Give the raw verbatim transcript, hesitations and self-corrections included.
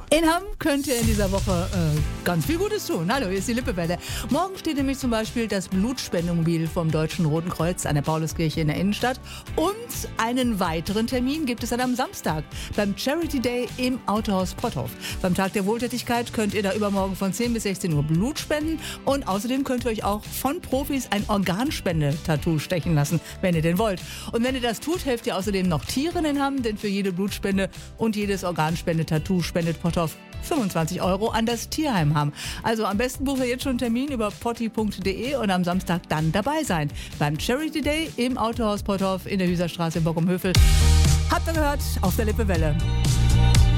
In Hamm könnt ihr in dieser Woche äh, ganz viel Gutes tun. Hallo, hier ist die Lippewelle. Morgen steht nämlich zum Beispiel das Blutspendemobil vom Deutschen Roten Kreuz an der Pauluskirche in der Innenstadt. Und einen weiteren Termin gibt es dann am Samstag beim Charity Day im Autohaus Potthof. Beim Tag der Wohltätigkeit könnt ihr da übermorgen von zehn bis sechzehn Uhr Blut spenden. Und außerdem könnt ihr euch auch von Profis ein Organspende-Tattoo stechen lassen, wenn ihr denn wollt. Und wenn ihr das tut, helft ihr außerdem noch Tieren in Hamm, denn für jede Blutspende und jedes Organspende-Tattoo spendet Potthof fünfundzwanzig Euro an das Tierheim Hamm. Also am besten bucht ihr jetzt schon einen Termin über potti punkt de und am Samstag dann dabei sein. Beim Charity Day im Autohaus Potthof in der Hüserstraße in Bochum-Hövel. Habt ihr gehört? Auf der Lippewelle.